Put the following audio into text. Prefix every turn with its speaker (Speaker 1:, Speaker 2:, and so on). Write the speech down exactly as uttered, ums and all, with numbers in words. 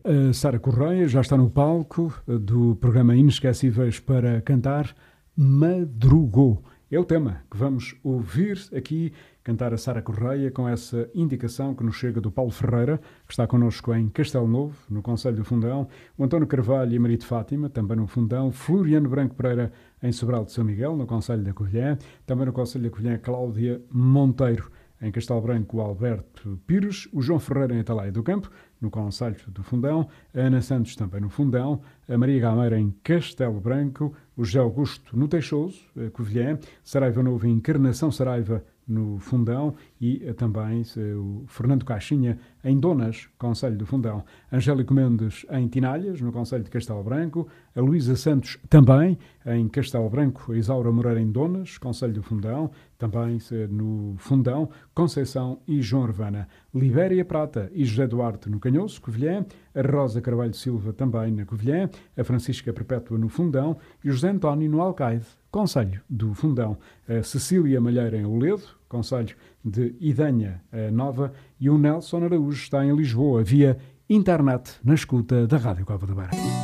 Speaker 1: A Sara Correia já está no palco do programa Inesquecíveis para cantar Madrugou. É o tema que vamos ouvir aqui, cantar a Sara Correia, com essa indicação que nos chega do Paulo Ferreira, que está connosco em Castelo Novo, no Concelho do Fundão, o António Carvalho e a Maria de Fátima, também no Fundão, Floriano Branco Pereira, em Sobral de São Miguel, no Concelho da Covilhã, também no Concelho da Covilhã, Cláudia Monteiro, em Castelo Branco, o Alberto Pires, o João Ferreira em Atalaia do Campo, no Concelho do Fundão, a Ana Santos também no Fundão, a Maria Gameira em Castelo Branco, o José Augusto no Teixoso, Covilhã, Saraiva Novo em Encarnação Saraiva, no Fundão, e também o Fernando Caixinha em Donas, Concelho do Fundão, Angélico Mendes em Tinalhas, no Concelho de Castelo Branco, a Luísa Santos também em Castelo Branco, a Isaura Moreira em Donas, Concelho do Fundão, também no Fundão, Conceição e João Urbana, Libéria Prata e José Duarte no Canhoço, Covilhã, a Rosa Carvalho Silva também na Covilhã, a Francisca Perpétua no Fundão e o José António no Alcaide, Concelho do Fundão, a Cecília Malheira em Oledo, Concelho de Idanha Nova, e o Nelson Araújo está em Lisboa, via internet, na escuta da Rádio Cova da Beira.